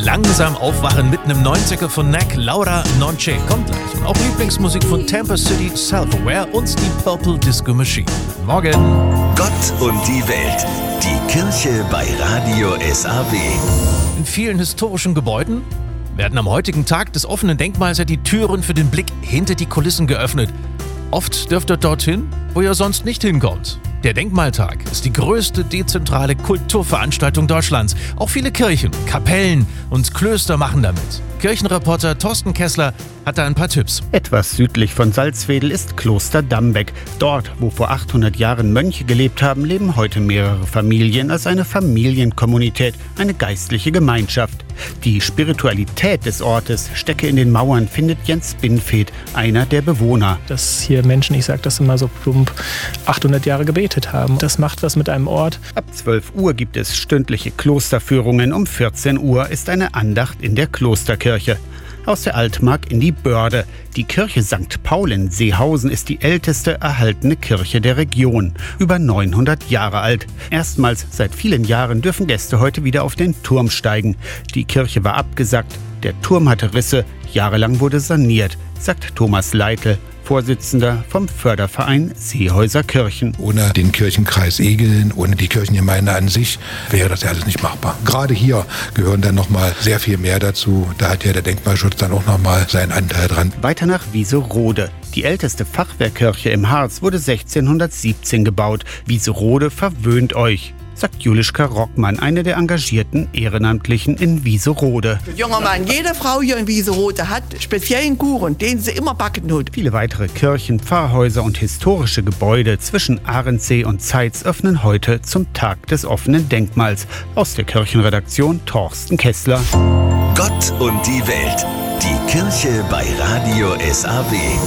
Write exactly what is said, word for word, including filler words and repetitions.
langsam aufwachen mit einem neuen Zettel von Knack, Laura Nonce kommt gleich. Und auch Lieblingsmusik von Tampa City, Self-Aware und die Purple Disco Machine. Morgen. Gott und die Welt. Die Kirche bei Radio S A W. In vielen historischen Gebäuden werden am heutigen Tag des offenen Denkmals ja die Türen für den Blick hinter die Kulissen geöffnet. Oft dürft ihr dorthin, wo ihr sonst nicht hinkommt. Der Denkmaltag ist die größte dezentrale Kulturveranstaltung Deutschlands. Auch viele Kirchen, Kapellen und Klöster machen damit. Kirchenreporter Thorsten Kessler hat da ein paar Tipps. Etwas südlich von Salzwedel ist Kloster Dambeck. Dort, wo vor achthundert Jahren Mönche gelebt haben, leben heute mehrere Familien als eine Familienkommunität, eine geistliche Gemeinschaft. Die Spiritualität des Ortes stecke in den Mauern, findet Jens Binfeld, einer der Bewohner. Dass hier Menschen, ich sage das immer so plump, achthundert Jahre gebetet haben. Das macht was mit einem Ort. Ab zwölf Uhr gibt es stündliche Klosterführungen. Um vierzehn Uhr ist eine Andacht in der Klosterkirche. Aus der Altmark in die Börde. Die Kirche Sankt Paul in Seehausen ist die älteste erhaltene Kirche der Region. Über neunhundert Jahre alt. Erstmals seit vielen Jahren dürfen Gäste heute wieder auf den Turm steigen. Die Kirche war abgesackt. Der Turm hatte Risse. Jahrelang wurde saniert, sagt Thomas Leitl, Vorsitzender vom Förderverein Seehäuser Kirchen. Ohne den Kirchenkreis Egeln, ohne die Kirchengemeinde an sich wäre das ja alles nicht machbar. Gerade hier gehören dann nochmal sehr viel mehr dazu. Da hat ja der Denkmalschutz dann auch nochmal seinen Anteil dran. Weiter nach Wieserode. Die älteste Fachwerkkirche im Harz wurde sechzehnhundertsiebzehn gebaut. Wieserode verwöhnt euch, sagt Julischka Rockmann, eine der engagierten Ehrenamtlichen in Wieserode. Junger Mann, jede Frau hier in Wieserode hat speziellen Kuchen, den sie immer backen tut. Viele weitere Kirchen, Pfarrhäuser und historische Gebäude zwischen Ahrensee und Zeitz öffnen heute zum Tag des offenen Denkmals. Aus der Kirchenredaktion Thorsten Kessler. Gott und die Welt. Die Kirche bei Radio S A W.